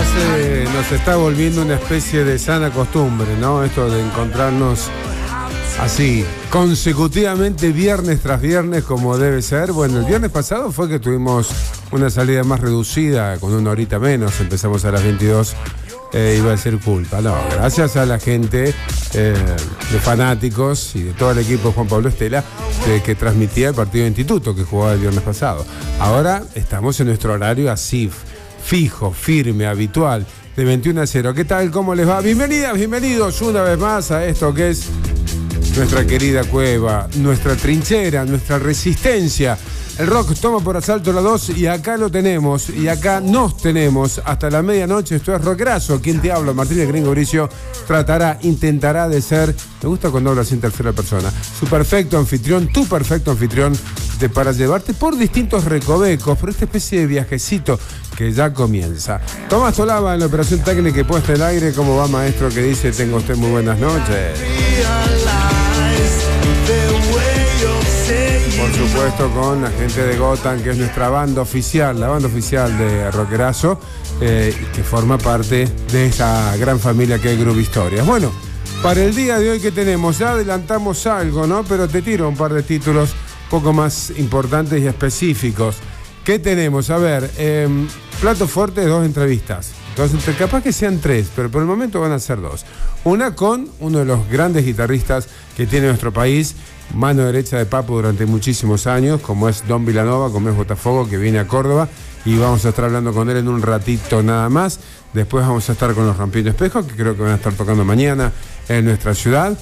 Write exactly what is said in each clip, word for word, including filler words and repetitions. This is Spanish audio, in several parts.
ya se nos está volviendo una especie de sana costumbre, ¿no? Esto de encontrarnos así, consecutivamente, viernes tras viernes, como debe ser. Bueno, el viernes pasado fue que tuvimos una salida más reducida, con una horita menos, empezamos a las veintidós. Eh, iba a ser culpa, no, gracias a la gente eh, de fanáticos y de todo el equipo de Juan Pablo Estela de, que transmitía el partido de instituto que jugaba el viernes pasado. Ahora estamos en nuestro horario así, fijo, firme, habitual, de veintiuno a cero. ¿Qué tal? ¿Cómo les va? Bienvenidas, bienvenidos una vez más a esto que es nuestra querida cueva, nuestra trinchera, nuestra resistencia. El rock toma por asalto la dos y acá lo tenemos, y acá nos tenemos hasta la medianoche. Esto es Rockerazo. Quien te habla, Martínez Gringo Bricio, tratará, intentará de ser, me gusta cuando hablas en tercera persona, su perfecto anfitrión, tu perfecto anfitrión, de, para llevarte por distintos recovecos, por esta especie de viajecito que ya comienza. Tomás Tolaba en la operación técnica y puesta en el aire. ¿Cómo va, maestro? Que dice, tenga usted muy buenas noches. Por supuesto, con la gente de Gotham, que es nuestra banda oficial, la banda oficial de Rockerazo, eh, que forma parte de esa gran familia que es Groove Historias. Bueno, para el día de hoy que tenemos, ya adelantamos algo, ¿no? Pero te tiro un par de títulos un poco más importantes y específicos. ¿Qué tenemos? A ver, eh, plato fuerte, dos entrevistas. Entonces, capaz que sean tres, pero por el momento van a ser dos. Una con uno de los grandes guitarristas que tiene nuestro país, mano derecha de Papo durante muchísimos años, como es Don Vilanova, como es Botafogo, que viene a Córdoba, y vamos a estar hablando con él en un ratito nada más. Después vamos a estar con los Rompiendo Espejos, que creo que van a estar tocando mañana en nuestra ciudad,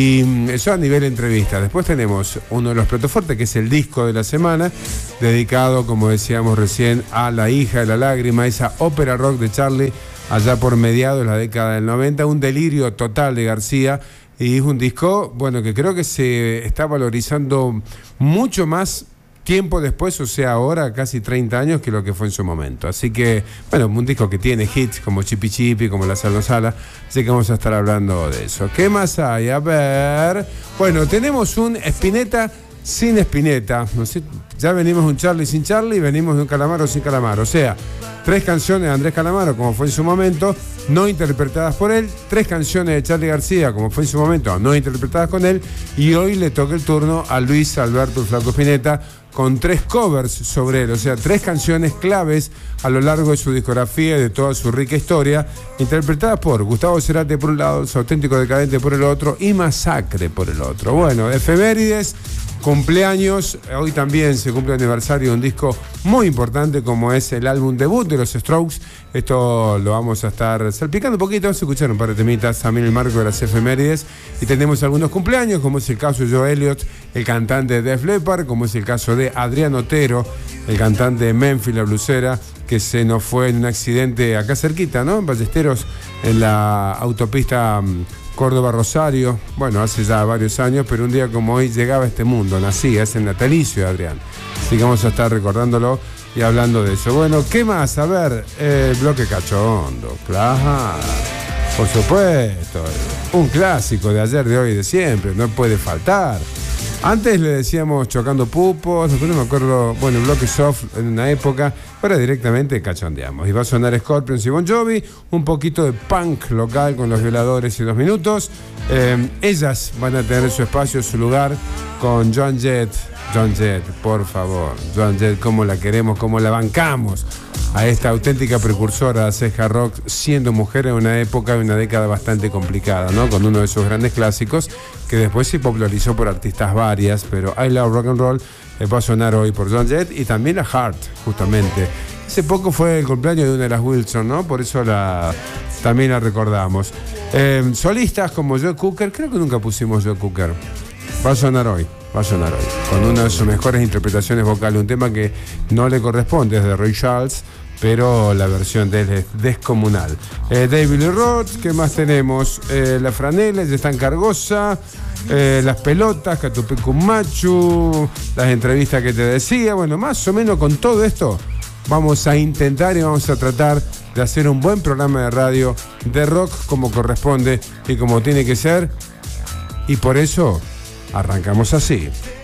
y eso a nivel entrevista. Después tenemos uno de los platos fuertes, que es el disco de la semana, dedicado, como decíamos recién, a La hija de la lágrima, esa ópera rock de Charlie, allá por mediados de la década del noventa, un delirio total de García. Y es un disco, bueno, que creo que se está valorizando mucho más tiempo después, o sea, ahora casi treinta años, que lo que fue en su momento. Así que, bueno, un disco que tiene hits como Chipi Chipi, como La Sal No Sala, así que vamos a estar hablando de eso. ¿Qué más hay? A ver, bueno, tenemos un Spinetta sin Spinetta, no sé, ya venimos de un Charlie sin Charlie, venimos de un Calamaro sin Calamaro, o sea, tres canciones de Andrés Calamaro, como fue en su momento, no interpretadas por él, tres canciones de Charly García, como fue en su momento, no interpretadas con él, y hoy le toca el turno a Luis Alberto Flaco Spinetta, con tres covers sobre él, o sea, tres canciones claves a lo largo de su discografía y de toda su rica historia, interpretadas por Gustavo Cerati por un lado, Su Auténtico Decadente por el otro, y Masacre por el otro. Bueno, efemérides, cumpleaños, hoy también se cumple el aniversario de un disco muy importante como es el álbum debut de los Strokes. Esto lo vamos a estar salpicando un poquito, vamos a escuchar un par de temitas también en el marco de las efemérides. Y tenemos algunos cumpleaños, como es el caso de Joe Elliott, el cantante de Def Leppard, como es el caso de Adrián Otero, el cantante de Memphis, la blusera, que se nos fue en un accidente acá cerquita, ¿no? En Ballesteros, en la autopista Córdoba-Rosario, bueno, hace ya varios años, pero un día como hoy llegaba a este mundo, nacía, es el natalicio de Adrián. Así que vamos a estar recordándolo y hablando de eso. Bueno, ¿qué más? A ver, el bloque cachondo, claro, por supuesto, un clásico de ayer, de hoy y de siempre, no puede faltar. Antes le decíamos Chocando Pupos, después no me acuerdo, bueno, el bloque soft en una época, ahora directamente cachondeamos. Y va a sonar Scorpions y Bon Jovi, un poquito de punk local con Los Violadores y Dos Minutos. Eh, ellas van a tener su espacio, su lugar con Joan Jett. Joan Jett, por favor, Joan Jett, cómo la queremos, cómo la bancamos a esta auténtica precursora de hacer hard rock, siendo mujer en una época, en una década bastante complicada, ¿no? Con uno de sus grandes clásicos, que después se popularizó por artistas varias, pero I Love Rock and Roll eh, va a sonar hoy por Joan Jett y también la Heart, justamente. Hace poco fue el cumpleaños de una de las Wilson, ¿no? Por eso la, también la recordamos. Eh, solistas como Joe Cooker, creo que nunca pusimos Joe Cooker. Va a sonar hoy, va a sonar hoy, con una de sus mejores interpretaciones vocales, un tema que no le corresponde, es de Ray Charles, pero la versión de él es descomunal. Eh, David Lee Roth, ¿qué más tenemos? Eh, la Franela, ya está en Cargosa, eh, las pelotas, Catupecumachu, las entrevistas que te decía, bueno, más o menos con todo esto vamos a intentar y vamos a tratar de hacer un buen programa de radio de rock como corresponde y como tiene que ser, y por eso arrancamos así.